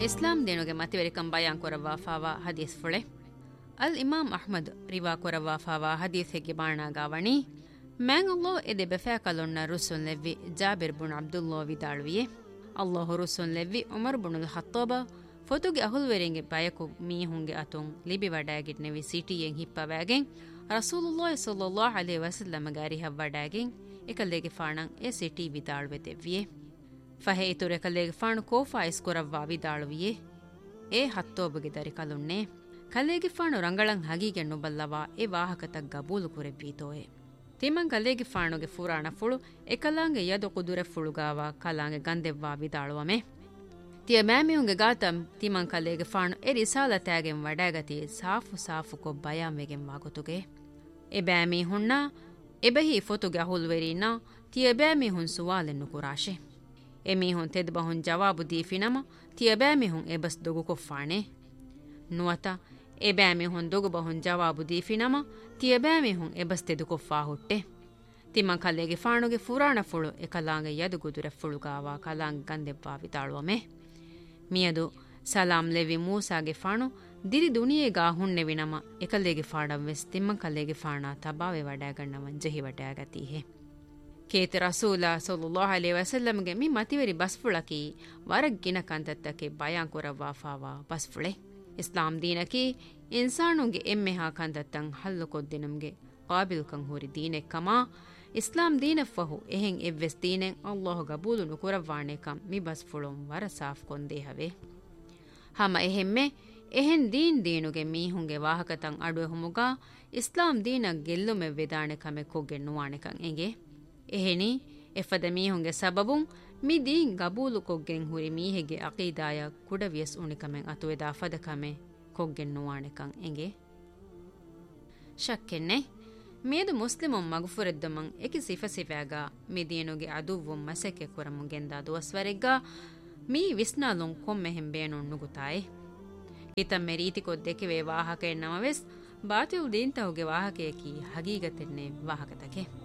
ಇಸ್ಲಾಂ ದೇನುಗೆ ಮತಿವೆರಿಕಂ ಬಯಾನ್ Korava fava ಹದೀಸ್ ಫುಳೆ ಅಲ್ ಇಮಾಮ್ Ahmed Riva Korava fava ಹದೀಸ್ ಹೆಗ್ಗೆ ಬಾಣಾಗಾವಣಿ ಮ್ಯಾಂಗಲ್ಲೋ ಎದೆ ಬೆಫಾಕಲೊನ್ನ ರುಸುನ್ ಲೆವ್ವಿ ಜಾಬಿರ್ ಬುನ್ ಅಬ್ದುಲ್ಲೋ ವಿದಾಳುವಿಯೆ ಅಲ್ಲಾಹು ರುಸುನ್ ಲೆವ್ವಿ Umar ಬುನುಲ್ ಹತ್ತೋಬ ಫೊತುಗೆ ಅಹುಲ್ವೆರಿಂಗೆ ಬಯಕು ಮೀಹುಂಗೆ ಅತುಂ Libby ವಡಾಗಿಡ್ನೆವಿ ಸಿಟಿಯೆಂ ಹಿಪ್ಪವಾಗೆಂ ರಸೂಲುಲ್ಲಾಹಿ ಸಲ್ಲಲ್ಲಾಹು ಅಲೈಹಿ ವಸಲ್ಲಮ ಗಾರಿ ಹವ್ವಡಾಗೆಂ ಎಕಲ್ಲೆಗೆ ಫಾಣಂ A city ವಿದಾಳುವೆತೆವ್ವಿಯೆ ಫಹೆ ಇತುರೆ ಕಲ್ಲೆಗೆ ಫಾಣು ಕೋಫಾ ಇಸ್ಕೊರವ್ವಾ ವಿದಾಳುವಿಯೆ A ಹತ್ತೋಬಗೆ Dari ಕಲುಣ್ಣೆ ಕಲ್ಲೆಗೆ ಫಾಣು ರಂಗಳಂ ಹಗೀಗೆ ನುಬಲ್ಲವಾ A ವಾಹಕತ ಗಬೂಲು ಕುರೆವ್ವೀತೋಯೆ ತಿಮಂ ಕಲ್ಲೆಗೆ ಫಾಣುಗೆ ಫುರಾಣ ಫುಳು ಎಕಲಾಂಗೆ Yadu ಕುದುರೆ ಫುಳುಗಾವ ಕಲಾಂಗೆ ಗಂದೆವ್ವಾ ವಿದಾಳುವಮೆ ತಿಯ ಮ್ಯಾಮಿಯುಂಗೆ ಗಾತಂ ತಿಮಂ ಕಲ್ಲೆಗೆ ಫಾಣು ಎ ರಿಸಾಲತಾಗೆಂ ವಡಾಗತಿ ಸಾಫು ಸಾಫು ಕೊ ಬಯಾಮೆಗೆಂ ವಾಗುತುಗೆ A ಬ್ಯಾಮಿ ಹುಣ್ಣ ಎಬಹಿ ಫೊತುಗೆ ಅಹುಲ್ವೆರೀನಾ ತಿಯ ಬ್ಯಾಮಿ ಹುನ್ ಸುವಾಲೆನ್ನು ಕುರಾಶೆ ಎಮೀಹುನ್ ತೆದ್ಬಹುನ್ ಜವಾಬು ದೀಫಿನಮ ತಿಯಬ್ಯಾಮಿಹುನ್ ಎಬಸ್ ದೊಗು ಕೊಫ್ಫಾಣೆ ನುವತ ಎಬ್ಯಾಮಿಹುನ್ ದೊಗುಬಹುನ್ ಜವಾಬು ದೀಫಿನಮ ತಿಯಬ್ಯಾಮಿಹುನ್ ಎಬಸ್ ತೆದು ಕೊಫ್ಫಾ ಹುಟ್ಟೆ ತಿಮ್ಮಂ ಕಲ್ಲೆಗೆ ಫಾಣುಗೆ ಫುರಾಣ ಫುಳು ಎಕಲಾಂಗೆ Yadu ಗುದುರೆ ಫುಳುಗಾವ ಕಲಾಂಗೆ ಗಂದೆವ್ವಾ ವಿತಾಳುವಮೆ ಮಿಯದು Salam levy ಮೂಸಾಗೆ ಫಾಣು ದಿರಿ ದುನಿಯೆಗಾ ಹುಣ್ಣೆವಿನಮ ಎಕಲ್ಲೆಗೆ ಫಾಣಂ ವೆಸ್ ತಿಮ್ಮಂ ಕಲ್ಲೆಗೆ ಫಾಣ ತಬಾವೆ ವಡಾಗಣ್ಣವನ್ ಜಹಿ ವಡಾಗತೀಹೆ Keta ರಸೂಲ ಸಲ್ಲಲ್ಲಾಹು ಅಲೈಹಿ ವಸಲ್ಲಂಗೆ me ಮತಿವೆರಿ ಬಸ್ಫುಳಕಿ ವರಗ್ಗಿನ ಕಂತತ್ತಕ್ಕೆ ಬಯಾನ್ ಕೊರವ್ವಾ fava ಬಸ್ಫುಳೆ ಇಸ್ಲಾಂ ದೀನಕಿ ಇನ್ಸಾನುಗೆ ಎಮ್ಮೆ ಹಾ ಕಂತತ್ತಂ ಹಲ್ಲು ಕೊದ್ದಿನಂಗೆ ಕಾಬಿಲ್ ಕಂ ಹೂರಿ ದೀನೆ ಕಮಾ ಇಸ್ಲಾಂ ದೀನ ಫಹು ಎಹೆಂ ಎವ್ವೆಸ್ ದೀನೆಂ ಅಲ್ಲಾಹು ಗಬೂಲು ನುಕುರವ್ವಾಣೆ ಕಂ ಮಿ ಬಸ್ಫುಳಂ ವರ ಸಾಫ್ ಕೊಂದೇ ಹವೆ ಹಮ ಎಹೆಮ್ಮೆ ಎಹೆನ್ ದೀನುಗೆ ಮೀಹುಂಗೆ ವಾಹಕತಂ ಅಡುವೆ ಹುಮುಗಾ ಇಸ್ಲಾಂ ದೀನ ಗೆಲ್ಲುಮೆ ವೆದಾಣೆ ಕಮೆ ಕೊಗ್ಗೆ ನುವಾಣೆ ಕಂ ಎಂಗೆ ಎಹೆನಿ ಎಫದ ಮೀಹುಂಗೆ ಸಬಬುಂ ಮಿ ದೀನ್ ಗಬೂಲು ಕೊಗ್ಗೆಂ ಹುರಿ ಮೀಹೆಗೆ ಅಕೀದಾಯ ಕುಡವಿಯಸ್ ಉಣಿಕಮೆಂ ಅತುವೆದ ಫದಕಮೆ ಕೊಗ್ಗೆನ್ ನುವಾಣೆಕಂ ಎಂಗೆ ಶಕ್ಕೆನ್ನೆ ಮೇದು ಮುಸ್ಲಿಮುಂ ಮಗಫುರೆದ್ದಮಂ ಎಕಿ ಸಿಫಸಿಫಾಗ ಮಿ ದೀನುಗೆ ಅದುವ್ವುಂ ಮಸೆಕೆ ಕುರಮುಂ ಗೆಂದಾ ದುವಸ್ವರೆಗ್ಗ ಮೀ ವಿಸ್ನಾಲುಂ ಕೊಮ್ಮೆಹೆಂ ಬೇನುಂ ನುಗುತಾಯೆ ಹಿತಮ್ಮೆ ರೀತಿ ಕೊದ್ದೆಕಿವೆ ವಾಹಕೆ ನಮವೆಸ್ ಬಾತಿಲ್ ದೀನ್ ತಹುಗೆ ವಾಹಕೆಯಕಿ ಹಗೀಗತೆನ್ನೆ ವಾಹಕತಕೆ